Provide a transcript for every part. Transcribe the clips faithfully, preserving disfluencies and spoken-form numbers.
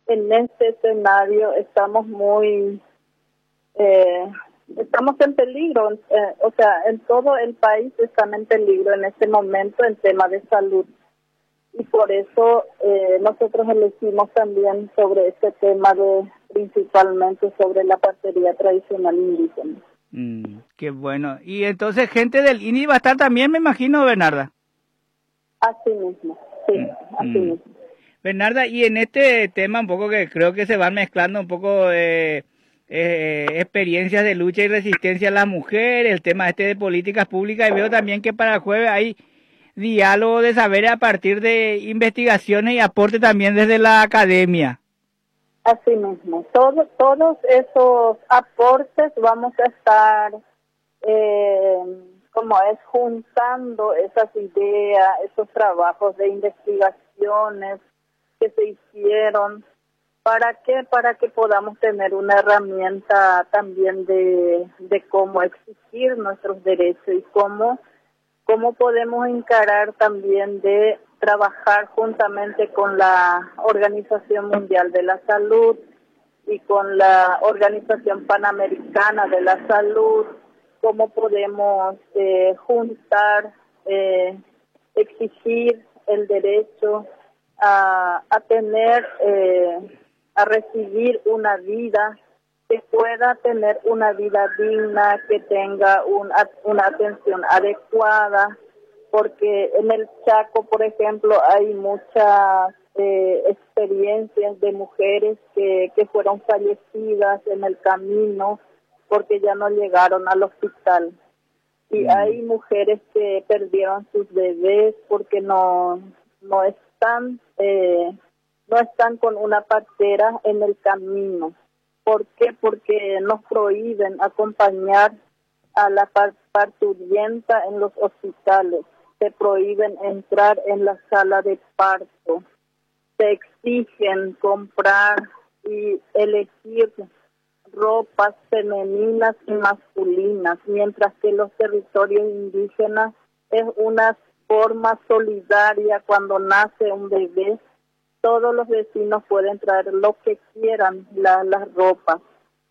en este escenario estamos muy, eh, estamos en peligro, eh, o sea, en todo el país están en peligro en este momento en tema de salud. Y por eso eh, nosotros elegimos también sobre este tema de, principalmente sobre la partería tradicional indígena. Mm, qué bueno. Y entonces gente del I N I va a estar también, me imagino, Bernarda. Así mismo, sí, Mm, así mm. mismo. Bernarda, y en este tema un poco que creo que se van mezclando un poco eh, eh, experiencias de lucha y resistencia a las mujeres, el tema este de políticas públicas, y veo también que para el jueves hay diálogo de saberes a partir de investigaciones y aporte también desde la academia. Así mismo, todo, todos esos aportes vamos a estar, eh, como es, juntando esas ideas, esos trabajos de investigaciones que se hicieron. ¿Para qué? Para que podamos tener una herramienta también de, de cómo exigir nuestros derechos y cómo, cómo podemos encarar también de trabajar juntamente con la Organización Mundial de la Salud y con la Organización Panamericana de la Salud, cómo podemos eh, juntar, eh, exigir el derecho a, a tener, eh, a recibir una vida, que pueda tener una vida digna, que tenga un, una atención adecuada, porque en el Chaco, por ejemplo, hay muchas eh, experiencias de mujeres que, que fueron fallecidas en el camino porque ya no llegaron al hospital. Y mm. hay mujeres que perdieron sus bebés porque no, no están, eh, no están con una partera en el camino. ¿Por qué? Porque nos prohíben acompañar a la parturienta en los hospitales, se prohíben entrar en la sala de parto, se exigen comprar y elegir ropas femeninas y masculinas, mientras que los territorios indígenas es una forma solidaria. Cuando nace un bebé, todos los vecinos pueden traer lo que quieran, la, las ropas,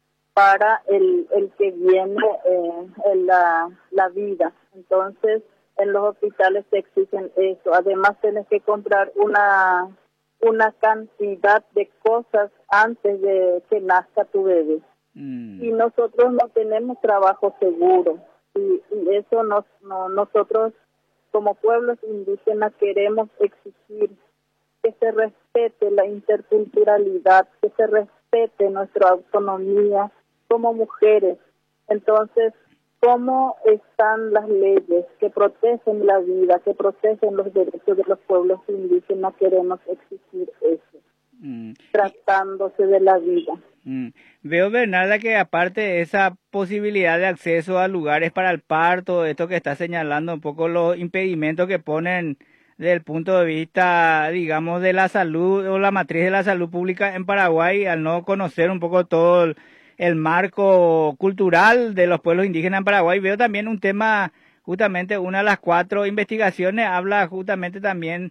para el, el que viene eh, en la, la vida. Entonces, en los hospitales se exigen eso. Además, tienes que comprar una, una cantidad de cosas antes de que nazca tu bebé. Mm. Y nosotros no tenemos trabajo seguro. Y, y eso nos, no, nosotros, como pueblos indígenas, queremos exigir que se respete la interculturalidad, que se respete nuestra autonomía como mujeres. Entonces, ¿cómo están las leyes que protegen la vida, que protegen los derechos de los pueblos indígenas? Queremos exigir eso, mm. tratándose de la vida. Mm. Veo, Bernarda, que aparte de esa posibilidad de acceso a lugares para el parto, esto que está señalando un poco los impedimentos que ponen desde el punto de vista, digamos, de la salud o la matriz de la salud pública en Paraguay, al no conocer un poco todo el, el marco cultural de los pueblos indígenas en Paraguay. Veo también un tema, justamente una de las cuatro investigaciones habla justamente también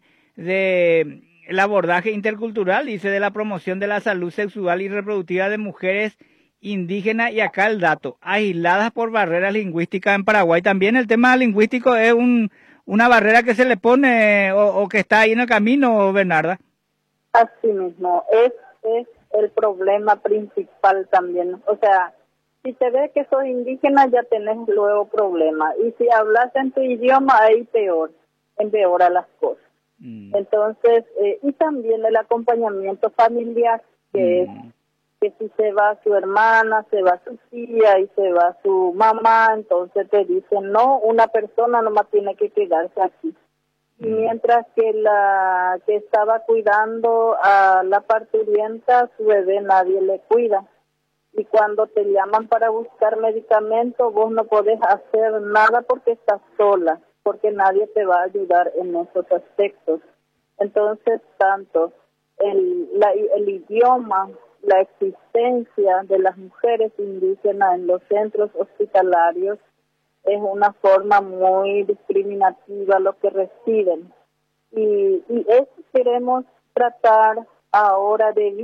de el abordaje intercultural, dice, de la promoción de la salud sexual y reproductiva de mujeres indígenas, y acá el dato, aisladas por barreras lingüísticas en Paraguay. También el tema lingüístico es un una barrera que se le pone o, o que está ahí en el camino, Bernarda. Así mismo, es, es el problema principal también. O sea, si te ves que sos indígena ya tenés luego problemas. Y si hablas en tu idioma, ahí peor, empeora las cosas. Mm. Entonces, eh, y también el acompañamiento familiar, que mm. es que si se va su hermana, se va su tía y se va su mamá, entonces te dicen, no, una persona nomás tiene que quedarse aquí. Y mientras que la que estaba cuidando a la parturienta, su bebé nadie le cuida. Y cuando te llaman para buscar medicamentos, vos no podés hacer nada porque estás sola, porque nadie te va a ayudar en esos aspectos. Entonces, tanto el, la, el idioma, la existencia de las mujeres indígenas en los centros hospitalarios es una forma muy discriminativa lo que reciben. Y, y eso queremos tratar ahora de